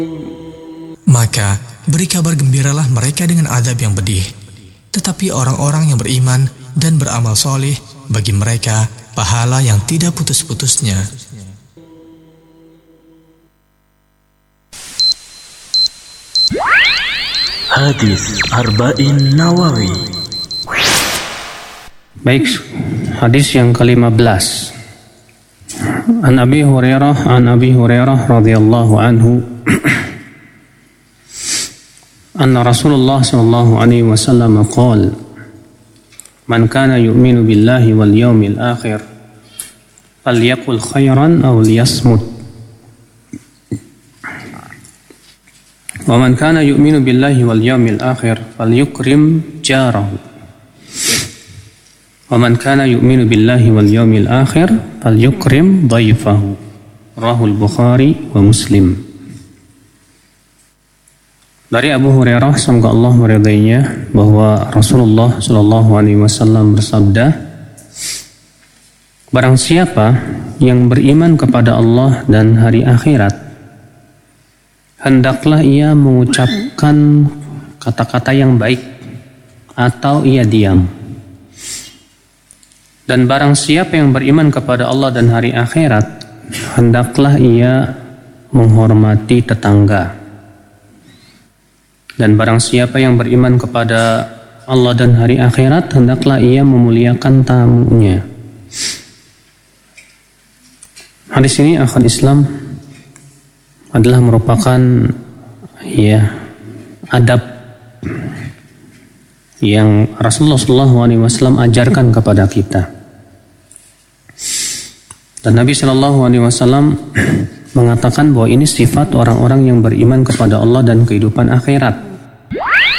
Maka beri kabar gembiralah mereka dengan azab yang pedih. Tetapi orang-orang yang beriman dan beramal soleh, bagi mereka pahala yang tidak putus-putusnya. Hadis Arba'in Nawawi. Baik, hadis yang ke-15. An Abi Hurairah radhiyallahu anhu anna Rasulullah sallallahu alaihi wasallam qala man kana yu'minu billahi wal yawmil akhir falyaqul khairan aw liyasmut wa man kana yu'minu billahi wal yawmil akhir falyukrim jarahu wa man kana yu'minu billahi wal yawmil akhir falyukrim dhaifahu. Rahul Bukhari wa Muslim. Dari Abu Hurairah, semoga Allah meridainya, bahwa Rasulullah sallallahu alaihi wasallam bersabda, barang siapa yang beriman kepada Allah dan hari akhirat, hendaklah ia mengucapkan kata-kata yang baik atau ia diam. Dan barang siapa yang beriman kepada Allah dan hari akhirat, hendaklah ia menghormati tetangga. Dan barang siapa yang beriman kepada Allah dan hari akhirat, hendaklah ia memuliakan tamunya. Hadis ini, akhwat Islam, adalah merupakan adab yang Rasulullah SAW ajarkan kepada kita. Dan Nabi SAW mengatakan bahwa ini sifat orang-orang yang beriman kepada Allah dan kehidupan akhirat.